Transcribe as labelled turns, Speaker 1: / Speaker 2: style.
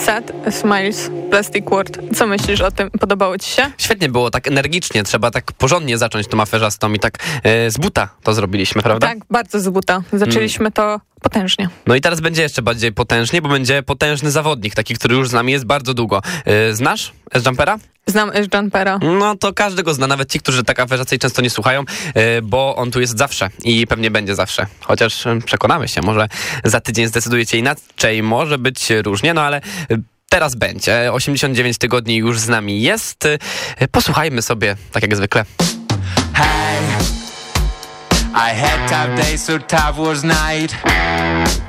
Speaker 1: Sad Smiles Plastic World. Co myślisz o tym? Podobało ci się?
Speaker 2: Świetnie było, tak energicznie, trzeba tak porządnie zacząć tą aferzastą i tak z buta to zrobiliśmy, prawda?
Speaker 1: Tak, bardzo z buta. Zaczęliśmy to potężnie.
Speaker 2: No i teraz będzie jeszcze bardziej potężnie, bo będzie potężny zawodnik, taki, który już z nami jest bardzo długo. Znasz S-Jumpera?
Speaker 1: Znam S-Jumpera.
Speaker 2: No to każdy go zna, nawet ci, którzy tak aferzacji często nie słuchają, bo on tu jest zawsze i pewnie będzie zawsze. Chociaż przekonamy się, może za tydzień zdecydujecie inaczej, może być różnie, no ale teraz będzie. 89 tygodni już z nami jest. Posłuchajmy sobie, tak jak zwykle.
Speaker 3: Hey, I had tough days, so tough was night.